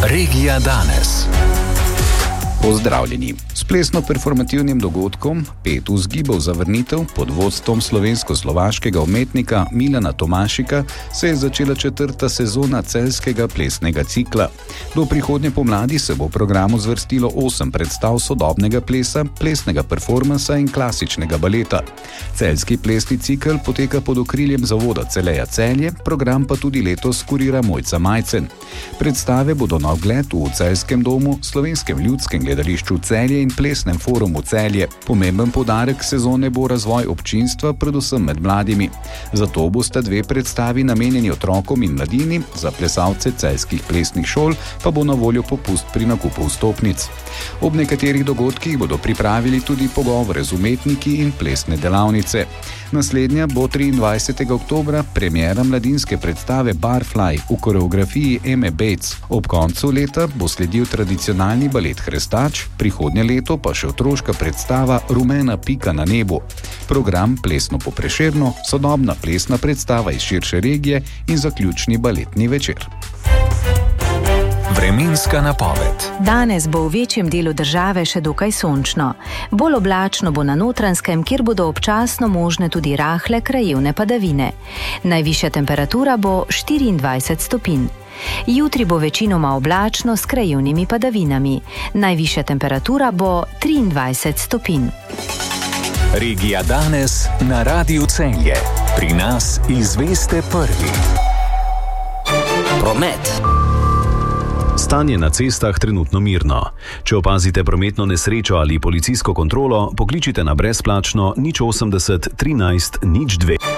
Regija danes. Pozdravljeni. S plesno-performativnim dogodkom 5 vzgibov za vrnitev pod vodstvom slovensko-slovaškega umetnika Milana Tomašika se je začela 4. sezona celjskega plesnega cikla. Do prihodnje pomladi se bo v programu zvrstilo 8 predstav sodobnega plesa, plesnega performansa in klasičnega baleta. Celjski plesni cikel poteka pod okriljem zavoda Celeja Celje, program pa tudi letos kurira Mojca Majcen. Predstave bodo na ogled v Celjskem domu, Slovenskem ljudskem gledališču Celje in Plesnem forumu Celje. Pomemben poudarek sezone bo razvoj občinstva, predvsem med mladimi. Zato bosta 2 predstavi namenjeni otrokom in mladini, za plesalce celjskih plesnih šol pa bo na voljo popust pri nakupu vstopnic. Ob nekaterih dogodkih bodo pripravili tudi pogovore z umetniki in plesne delavnice. Naslednja bo 23. oktobra premiera mladinske predstave Barfly v koreografiji Eme Bates. Ob koncu leta bo sledil tradicionalni balet Hrestač, prihodnje leto pa še otroška predstava Rumena pika na nebu. Program Plesno po Prešernu, sodobna plesna predstava iz širše regije in zaključni baletni večer. Vremenska napoved. Danes bo v večjem delu države še dokaj sončno. Bolj oblačno bo na Notranjskem, kjer bodo občasno možne tudi rahle krajevne padavine. Najvišja temperatura bo 24 stopinj. Jutri bo večinoma oblačno s krajevnimi padavinami. Najvišja temperatura bo 23 stopinj. Regija danes na Radiu Celje. Pri nas izveste prvi. Promet. Stanje na cestah trenutno mirno. Če opazite prometno nesrečo ali policijsko kontrolo, pokličite na brezplačno 080 13 02.